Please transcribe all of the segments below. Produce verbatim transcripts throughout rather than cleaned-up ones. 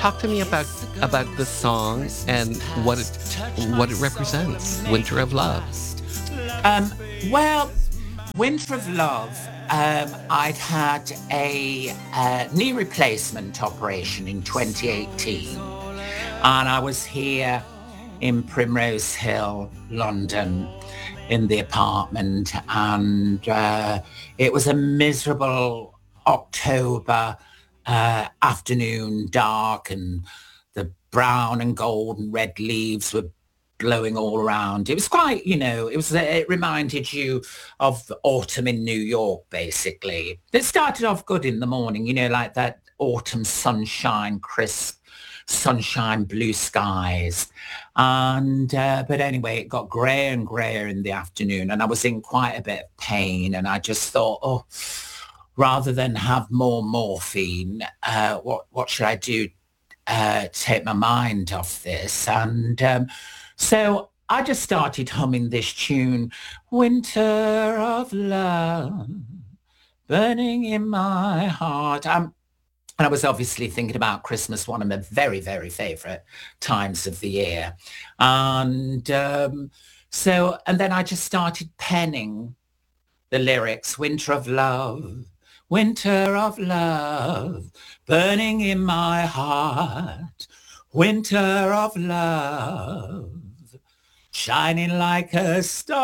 talk to me about about the song and what it what it represents. Winter of Love. Um, well, Winter of Love, um, I'd had a uh, knee replacement operation in twenty eighteen, and I was here in Primrose Hill, London, in the apartment, and uh, it was a miserable October uh, afternoon, dark, and the brown and gold and red leaves were blowing all around. It was quite, you know, it was, it reminded you of autumn in New York, basically. It started off good in the morning, you know, like that autumn sunshine, crisp sunshine, blue skies. And, uh, but anyway, it got grayer and grayer in the afternoon, and I was in quite a bit of pain, and I just thought, oh, rather than have more morphine, uh, what, what should I do uh, take my mind off this? And um, so I just started humming this tune, Winter of Love, burning in my heart. I'm, and I was obviously thinking about Christmas, one of my very, very favourite times of the year. And um, so, and then I just started penning the lyrics, Winter of Love, Winter of Love, burning in my heart, Winter of Love, shining like a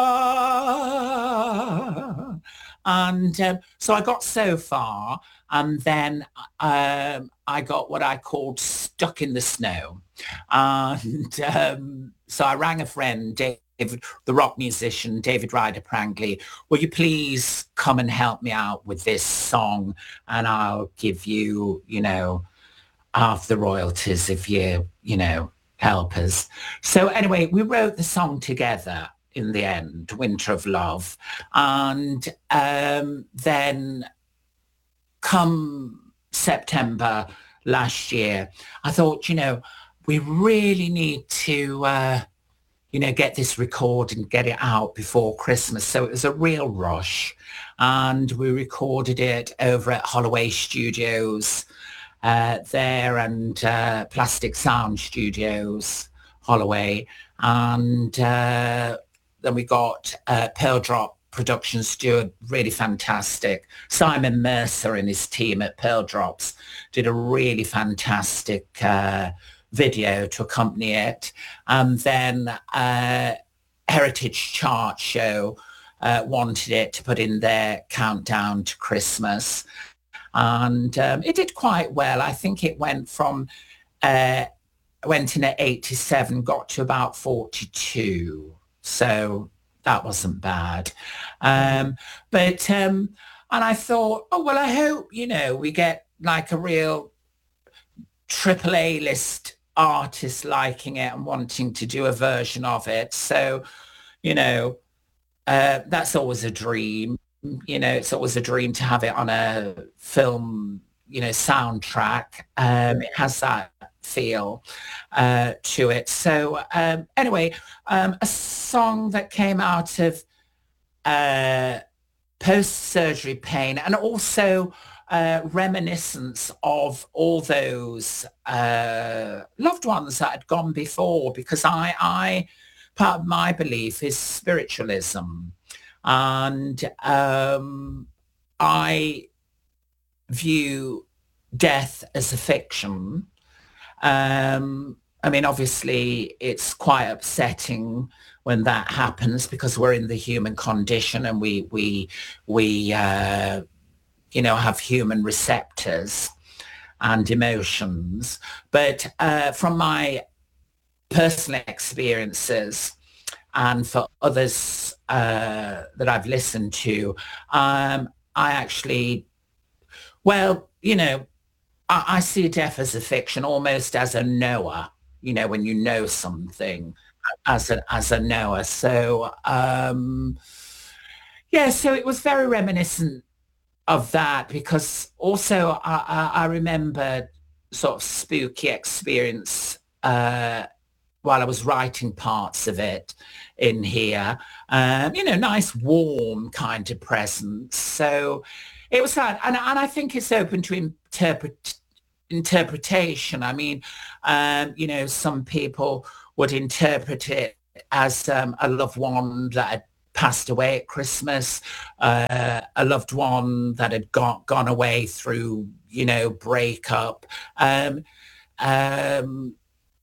star. And um, so I got so far, and then um, I got what I called stuck in the snow. And um, so I rang a friend, David, the rock musician, David Ryder Prangley, will you please come and help me out with this song, and I'll give you, you know, half the royalties if you, you know, help us. So anyway, we wrote the song together in the end, Winter of Love. And um, then come September last year, I thought, you know, we really need to, uh, you know, get this recorded and get it out before Christmas. So it was a real rush. And we recorded it over at Holloway Studios uh, there, and uh, Plastic Sound Studios, Holloway. And uh, then we got uh, Pearl Drop production steward, really fantastic. Simon Mercer and his team at Pearl Drops did a really fantastic uh, video to accompany it. And then uh, Heritage Chart Show uh, wanted it to put in their countdown to Christmas. And um, it did quite well. I think it went from, uh, went in at eighty-seven, got to about forty-two. So that wasn't bad. Um, but, um, and I thought, oh, well, I hope, you know, we get like a real triple A list artist liking it and wanting to do a version of it. So, you know, uh, that's always a dream. You know, it's always a dream to have it on a film, you know, soundtrack. Um, it has that feel uh, to it. So um, anyway, um, a song that came out of uh, post-surgery pain, and also uh, reminiscence of all those uh, loved ones that had gone before, because I, I, part of my belief is spiritualism. And um, I view death as a fiction. Um, I mean, obviously, it's quite upsetting when that happens, because we're in the human condition, and we we we uh, you know, have human receptors and emotions. But uh, from my personal experiences, and for others uh, that I've listened to, um, I actually, well, you know, I, I see death as a fiction, almost as a knower, you know, when you know something, as a, as a knower. So, um, yeah, so it was very reminiscent of that, because also I, I, I remember sort of spooky experience uh, while I was writing parts of it in here, um, you know, nice warm kind of presence. So it was that, and, and I think it's open to interpret interpretation. I mean, um, you know, some people would interpret it as um, a loved one that had passed away at Christmas, uh, a loved one that had got, gone away through, you know, breakup. Um, um,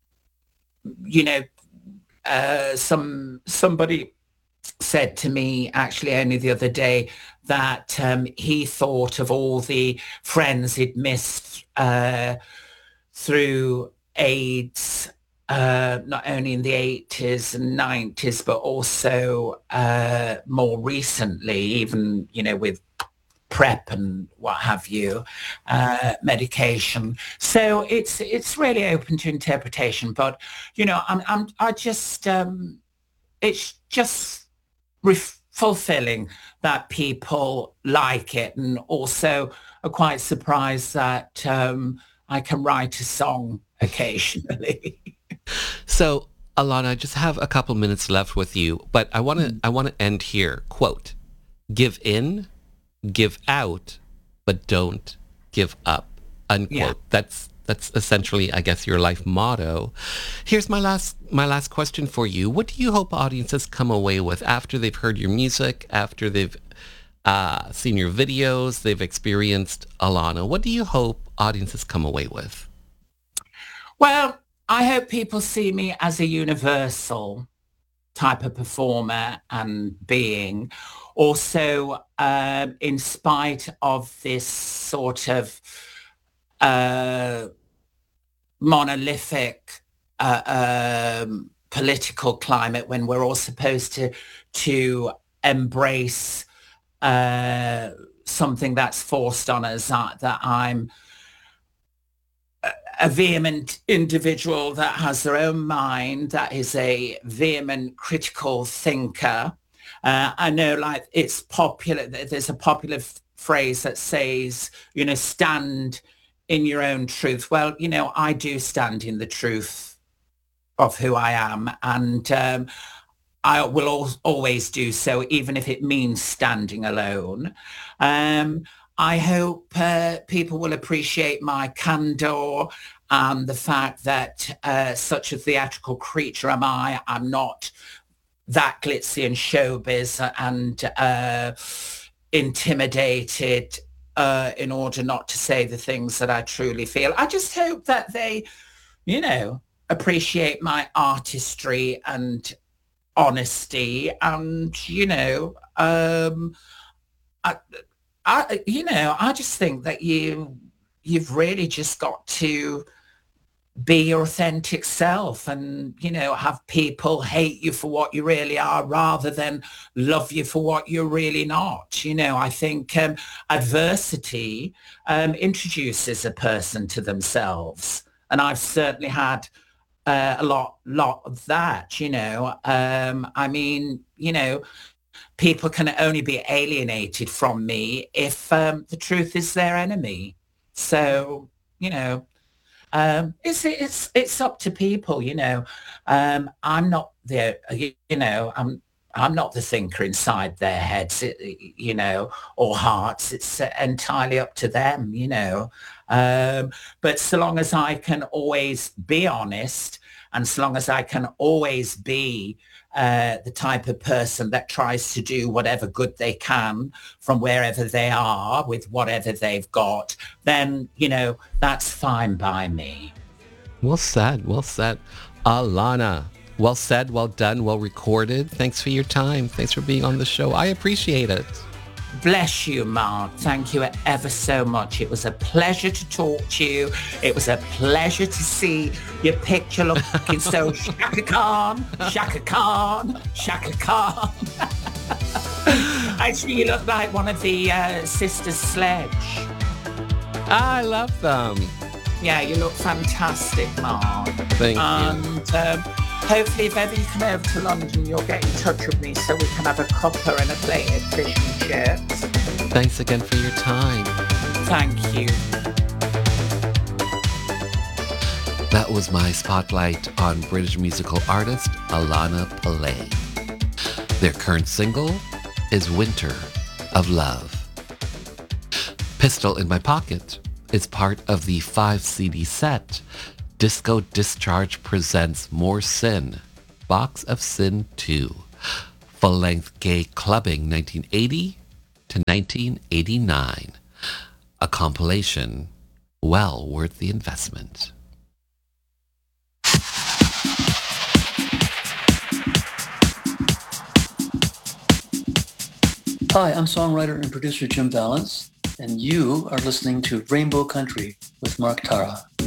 you know, uh, some somebody said to me actually only the other day that um, he thought of all the friends he'd missed uh, through AIDS, uh, not only in the eighties and nineties, but also uh, more recently, even, you know, with PrEP and what have you, uh, medication. So it's it's really open to interpretation. But, you know, I'm, I'm I just, um, it's just Ref- fulfilling that people like it, and also are quite surprised that um, I can write a song occasionally. So, Alana, I just have a couple minutes left with you, but I want to mm. I want to end here. Quote, "Give in, give out, but don't give up." Unquote. Yeah. That's That's essentially, I guess, your life motto. Here's my last my last question for you. What do you hope audiences come away with after they've heard your music, after they've uh, seen your videos, they've experienced Alana? What do you hope audiences come away with? Well, I hope people see me as a universal type of performer and being. Also, um, in spite of this sort of uh, monolithic uh, um, political climate, when we're all supposed to to embrace uh, something that's forced on us, uh, that I'm a, a vehement individual that has their own mind, that is a vehement critical thinker. Uh, I know, like, it's popular, there's a popular f- phrase that says, you know, stand in your own truth. Well, you know, I do stand in the truth of who I am, and um, I will al- always do so, even if it means standing alone. Um, I hope uh, people will appreciate my candor and the fact that uh, such a theatrical creature am I. I'm not that glitzy and showbiz and uh, intimidated Uh, in order not to say the things that I truly feel. I just hope that they, you know, appreciate my artistry and honesty, and, you know, um, I, I, you know, I just think that you, you've really just got to be your authentic self, and, you know, have people hate you for what you really are rather than love you for what you're really not. You know, I think um, adversity um, introduces a person to themselves, and I've certainly had uh, a lot, lot of that. You know, um, I mean, you know, people can only be alienated from me if um, the truth is their enemy. So, you know, Um, it's it's it's up to people, you know. Um, I'm not the, you know, I'm I'm not the thinker inside their heads, you know, or hearts. It's entirely up to them, you know. Um, but so long as I can always be honest, and so long as I can always be uh, the type of person that tries to do whatever good they can from wherever they are with whatever they've got, then, you know, that's fine by me. Well said, well said. Alana, well said, well done, well recorded. Thanks for your time. Thanks for being on the show. I appreciate it. Bless you, Mark. Thank you ever so much. It was a pleasure to talk to you. It was a pleasure to see your picture looking so Shaka Khan, Shaka Khan, Shaka Khan. Actually, you look like one of the uh, Sisters Sledge. I love them. Yeah, you look fantastic, Mark. Thank and, you. And um, hopefully if ever you come over to London, you'll get in touch with me so we can have a cuppa and a plate of fish and chips. Thanks again for your time. Thank you. That was my spotlight on British musical artist Alana Pillay. Their current single is Winter of Love. Pistol in My Pocket, is part of the five C D set Disco Discharge Presents More Sin, Box of Sin two, full-length gay clubbing nineteen eighty to nineteen eighty-nine, a compilation well worth the investment. Hi, I'm songwriter and producer Jim Valance, and you are listening to Rainbow Country with Mark Tara.